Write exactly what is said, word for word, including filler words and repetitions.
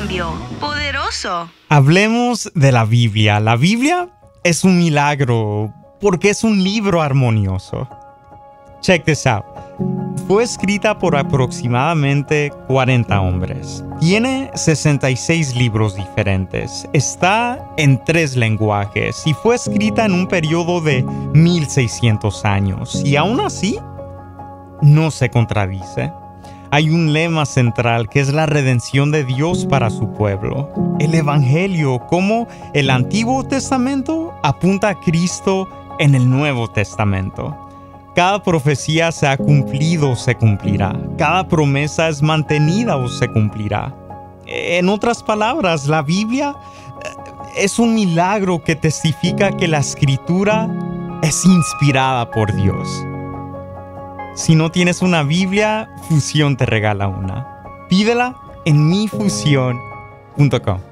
cambio. Poderoso. Hablemos de la Biblia. La Biblia es un milagro porque es un libro armonioso. Check this out. Fue escrita por aproximadamente cuarenta hombres. Tiene sesenta y seis libros diferentes. Está en tres lenguajes y fue escrita en un periodo de mil seiscientos años. Y aún así, no se contradice. Hay un lema central que es la redención de Dios para su pueblo. El Evangelio, como el Antiguo Testamento, apunta a Cristo en el Nuevo Testamento. Cada profecía se ha cumplido o se cumplirá. Cada promesa es mantenida o se cumplirá. En otras palabras, la Biblia es un milagro que testifica que la Escritura es inspirada por Dios. Si no tienes una Biblia, Fusión te regala una. Pídela en mi fusión punto com.